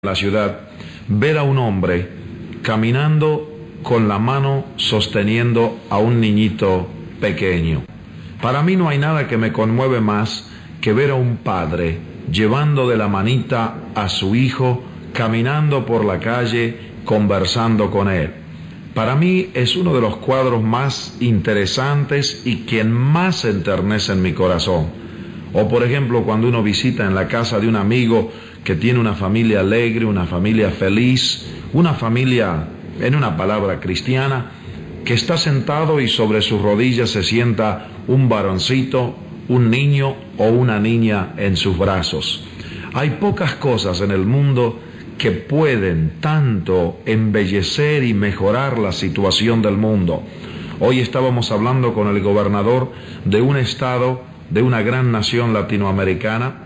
la ciudad, ver a un hombre caminando con la mano sosteniendo a un niñito pequeño. Para mí no hay nada que me conmueve más que ver a un padre llevando de la manita a su hijo, caminando por la calle, conversando con él. Para mí es uno de los cuadros más interesantes y quien más enternece en mi corazón. O por ejemplo, cuando uno visita en la casa de un amigo que tiene una familia alegre, una familia feliz, una familia, en una palabra, cristiana, que está sentado y sobre sus rodillas se sienta un varoncito, un niño o una niña en sus brazos. Hay pocas cosas en el mundo que pueden tanto embellecer y mejorar la situación del mundo. Hoy estábamos hablando con el gobernador de un estado, de una gran nación latinoamericana,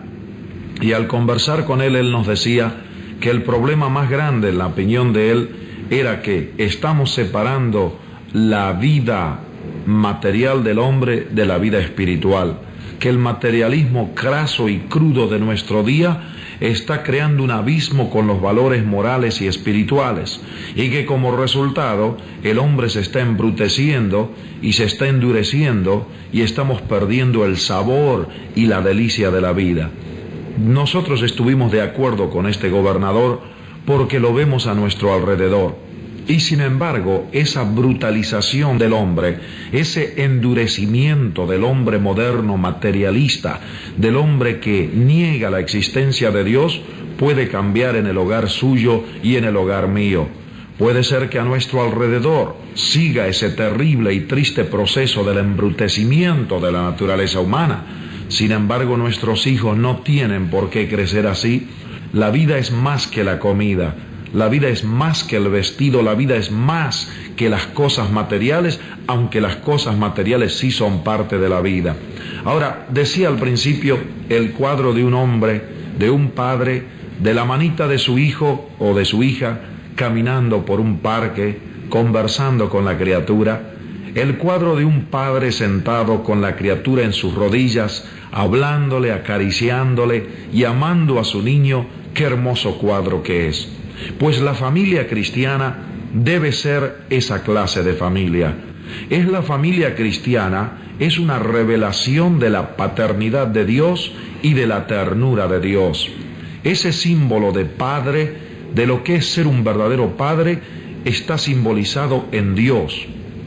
y al conversar con él, él nos decía que el problema más grande, en la opinión de él, era que estamos separando la vida material del hombre de la vida espiritual, que el materialismo craso y crudo de nuestro día está creando un abismo con los valores morales y espirituales, y que como resultado el hombre se está embruteciendo y se está endureciendo y estamos perdiendo el sabor y la delicia de la vida. Nosotros estuvimos de acuerdo con este gobernador porque lo vemos a nuestro alrededor. Y sin embargo, esa brutalización del hombre, ese endurecimiento del hombre moderno materialista, del hombre que niega la existencia de Dios, puede cambiar en el hogar suyo y en el hogar mío. Puede ser que a nuestro alrededor siga ese terrible y triste proceso del embrutecimiento de la naturaleza humana. Sin embargo, nuestros hijos no tienen por qué crecer así. La vida es más que la comida. La vida es más que el vestido, la vida es más que las cosas materiales, aunque las cosas materiales sí son parte de la vida. Ahora, decía al principio el cuadro de un hombre, de un padre, de la manita de su hijo o de su hija, caminando por un parque, conversando con la criatura. El cuadro de un padre sentado con la criatura en sus rodillas, hablándole, acariciándole y amando a su niño. Qué hermoso cuadro que es. Pues la familia cristiana debe ser esa clase de familia. Es la familia cristiana, es una revelación de la paternidad de Dios y de la ternura de Dios. Ese símbolo de padre, de lo que es ser un verdadero padre, está simbolizado en Dios.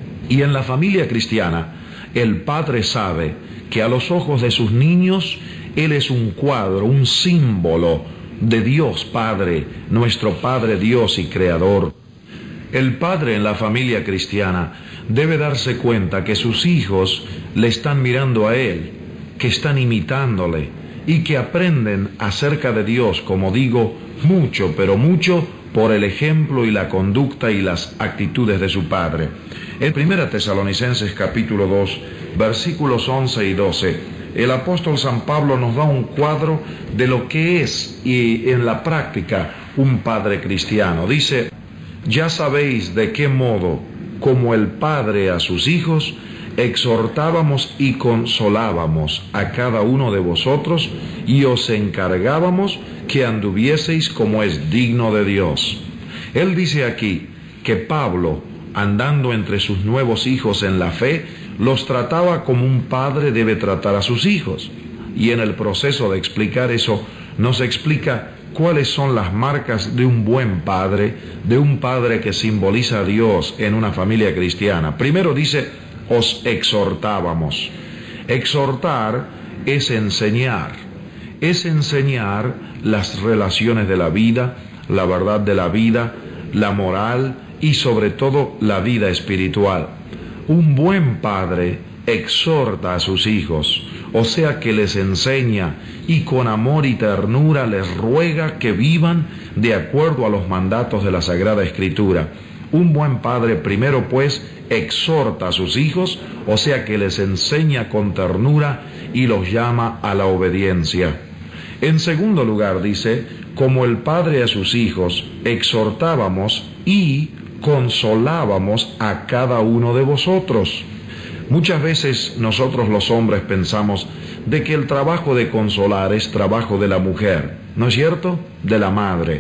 Y en la familia cristiana, el padre sabe que a los ojos de sus niños, él es un cuadro, un símbolo de Dios Padre, nuestro Padre Dios y Creador. El padre en la familia cristiana debe darse cuenta que sus hijos le están mirando a él, que están imitándole y que aprenden acerca de Dios, como digo, mucho, pero mucho, por el ejemplo y la conducta y las actitudes de su padre. En 1 Tesalonicenses capítulo 2, versículos 11 y 12, el apóstol San Pablo nos da un cuadro de lo que es y en la práctica un padre cristiano. Dice: ya sabéis de qué modo, como el padre a sus hijos, exhortábamos y consolábamos a cada uno de vosotros y os encargábamos que anduvieseis como es digno de Dios. Él dice aquí que Pablo, andando entre sus nuevos hijos en la fe, los trataba como un padre debe tratar a sus hijos. Y en el proceso de explicar eso, nos explica cuáles son las marcas de un buen padre, de un padre que simboliza a Dios en una familia cristiana. Primero dice: os exhortábamos. Exhortar es enseñar las relaciones de la vida, la verdad de la vida, la moral y sobre todo la vida espiritual. Un buen padre exhorta a sus hijos, o sea que les enseña y con amor y ternura les ruega que vivan de acuerdo a los mandatos de la Sagrada Escritura. Un buen padre primero pues exhorta a sus hijos, o sea que les enseña con ternura y los llama a la obediencia. En segundo lugar dice: como el padre a sus hijos, exhortábamos y consolábamos a cada uno de vosotros. Muchas veces nosotros los hombres pensamos de que el trabajo de consolar es trabajo de la mujer, ¿no es cierto?, de la madre.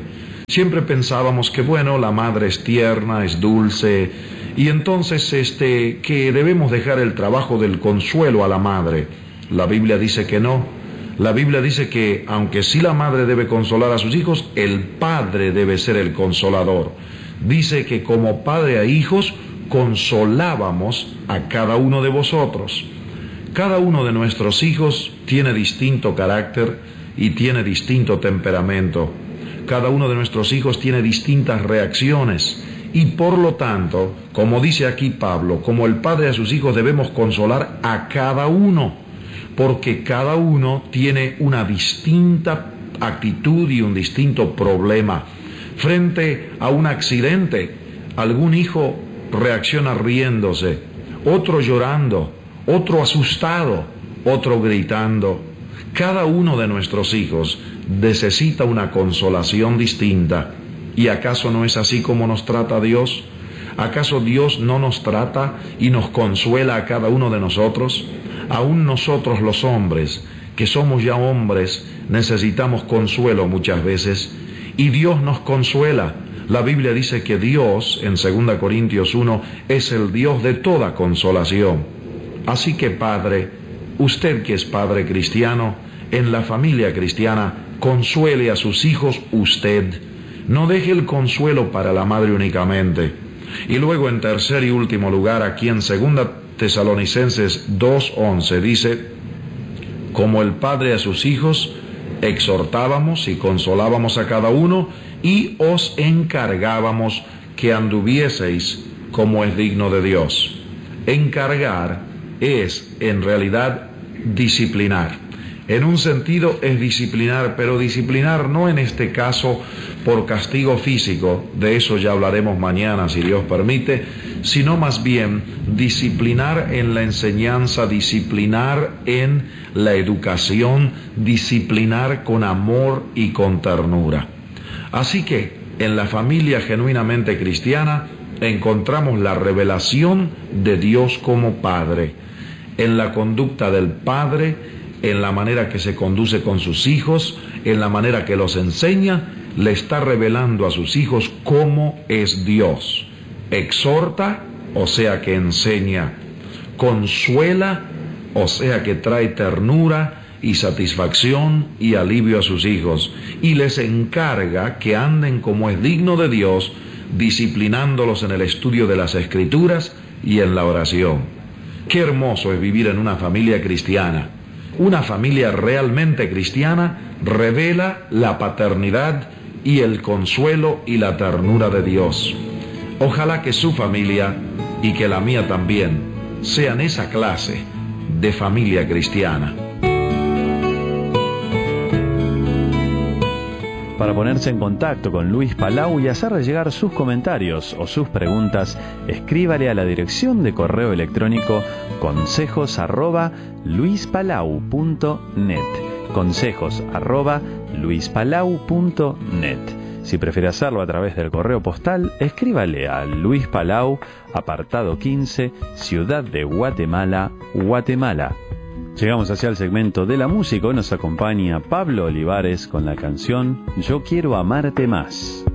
Siempre pensábamos que, bueno, la madre es tierna, es dulce, y entonces que debemos dejar el trabajo del consuelo a la madre. La Biblia dice que no. La Biblia dice que, aunque sí la madre debe consolar a sus hijos, el padre debe ser el consolador. Dice que como padre a hijos, consolábamos a cada uno de vosotros. Cada uno de nuestros hijos tiene distinto carácter y tiene distinto temperamento. Cada uno de nuestros hijos tiene distintas reacciones y por lo tanto, como dice aquí Pablo, como el padre a sus hijos debemos consolar a cada uno, porque cada uno tiene una distinta actitud y un distinto problema. Frente a un accidente, algún hijo reacciona riéndose, otro llorando, otro asustado, otro gritando. Cada uno de nuestros hijos necesita una consolación distinta. ¿Y acaso no es así como nos trata Dios? ¿Acaso Dios no nos trata y nos consuela a cada uno de nosotros? Aún nosotros los hombres, que somos ya hombres, necesitamos consuelo muchas veces, y Dios nos consuela. La Biblia dice que Dios, en 2 Corintios 1, es el Dios de toda consolación. Así que Padre, usted que es Padre cristiano, en la familia cristiana, consuele a sus hijos usted. No deje el consuelo para la madre únicamente. Y luego, en tercer y último lugar, aquí en 2 Tesalonicenses 2:11 dice: como el Padre a sus hijos, exhortábamos y consolábamos a cada uno, y os encargábamos que anduvieseis como es digno de Dios. Encargar es, en realidad, disciplinar. En un sentido es disciplinar, pero disciplinar no en este caso por castigo físico, de eso ya hablaremos mañana si Dios permite, sino más bien disciplinar en la enseñanza, disciplinar en la educación, disciplinar con amor y con ternura. Así que en la familia genuinamente cristiana encontramos la revelación de Dios como Padre, en la conducta del Padre, en la manera que se conduce con sus hijos, en la manera que los enseña, le está revelando a sus hijos cómo es Dios. Exhorta, o sea que enseña. Consuela, o sea que trae ternura y satisfacción y alivio a sus hijos. Y les encarga que anden como es digno de Dios, disciplinándolos en el estudio de las Escrituras y en la oración. Qué hermoso es vivir en una familia cristiana. Una familia realmente cristiana revela la paternidad y el consuelo y la ternura de Dios. Ojalá que su familia y que la mía también sean esa clase de familia cristiana. Para ponerse en contacto con Luis Palau y hacerle llegar sus comentarios o sus preguntas, escríbale a la dirección de correo electrónico consejos@luispalau.net. consejos@luispalau.net. Si prefiere hacerlo a través del correo postal, escríbale a Luis Palau, apartado 15, Ciudad de Guatemala, Guatemala. Llegamos hacia el segmento de la música. Hoy nos acompaña Pablo Olivares con la canción Yo Quiero Amarte Más.